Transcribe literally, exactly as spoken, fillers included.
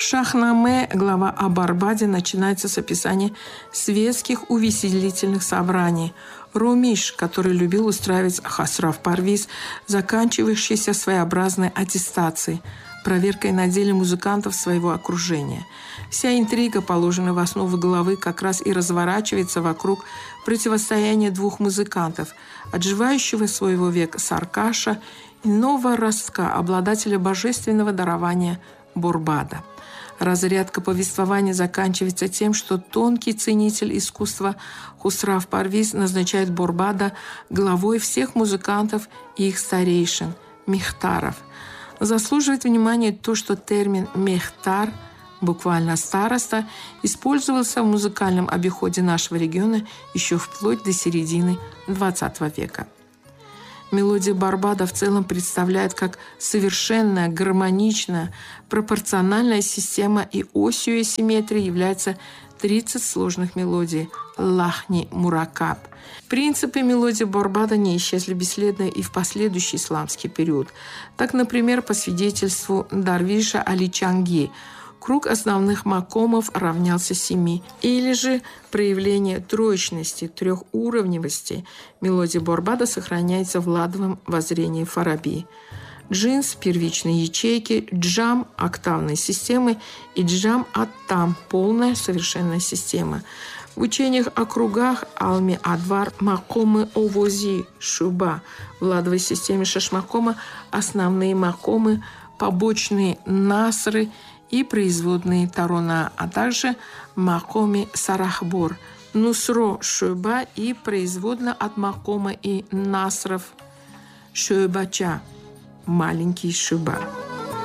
Шахнаме, глава о Барбаде, начинается с описания светских увеселительных собраний. Румиш, который любил устраивать Хасраф Парвиз, заканчивающийся своеобразной аттестацией, проверкой на деле музыкантов своего окружения. Вся интрига, положенная в основу главы, как раз и разворачивается вокруг противостояния двух музыкантов, отживающего своего века Саркаша и нового ростка, обладателя божественного дарования Борбада. Разрядка повествования заканчивается тем, что тонкий ценитель искусства Хусраф Парвиз назначает Борбада главой всех музыкантов и их старейшин – мехтаров. Заслуживает внимания то, что термин «мехтар», буквально «староста», использовался в музыкальном обиходе нашего региона еще вплоть до середины двадцатого века. Мелодия Барбада в целом представляет как совершенная, гармоничная, пропорциональная система, и осью ее симметрии является тридцать сложных мелодий лахни муракаб. Принципы мелодии Барбада не исчезли бесследно и в последующий исламский период. Так, например, по свидетельству Дарвиша Али Чанги, круг основных макомов равнялся семи, или же проявление троечности, трехуровневости мелодии Барбада сохраняется в ладовом воззрении Фараби. Джинс – первичные ячейки, джам – октавные системы и джам-ат-там – полная совершенная система. В учениях о кругах Алми-Адвар макомы овози шуба. В ладовой системе шашмакома основные макомы, побочные насры и производные тарона, а также макоми сарахбор, нусро шуба и производно от макома и насров шубача, маленький шуба.